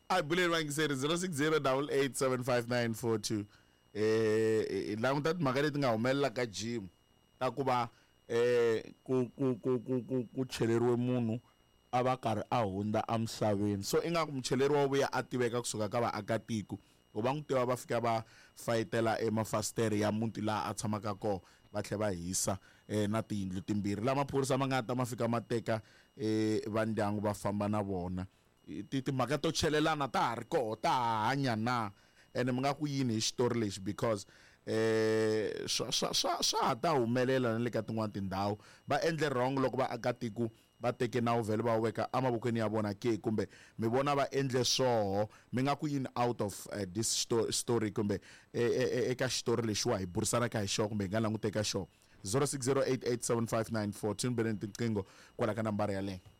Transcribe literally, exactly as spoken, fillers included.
I believe like said zero six zero eight eight seven five nine four two. Eh la untat magari tinga umela ka gym. Ta ku va eh ku ku ku ku ku cheleriwe munhu ava karhi a hundza emisaveni. So inga ku mucheleri wa vuya a tiveka kusuka ka vaakatiko. Ku va n'wi tiva va fika va fayitela emafastere ya muti laha a tshamaka kona va tlhela va hisa eh na tiyindlu timbirhi la maphorisa ma nga ta ma fika ma teka eh va ndyangu va famba na vona. Timhaka to chelelana ta ha ri koho ta ha hanya na ene mi nga ku yini hi xitori lexi because eh swa swa swa swa ha ta humelela na le ka tin'wana tindhawu va endle wrong loko vaakatiko va teke nawu vhele va weka emavokweni ya vona ke kumbe mi vona va endle swoho mi nga ku yini out of uh, this sto story kumbe eka xitori lexiwa hi burisanaka hi xona kumbe hi nga languteka xona zero six zero eight eight seven five nine four two mbirhi tiqingho kwala ka nambara yaleyo.